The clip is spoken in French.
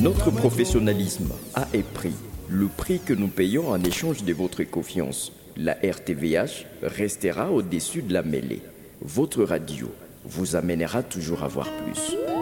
Notre professionnalisme a un prix, le prix que nous payons en échange de votre confiance. La RTVH restera au-dessus de la mêlée. Votre radio vous amènera toujours à voir plus.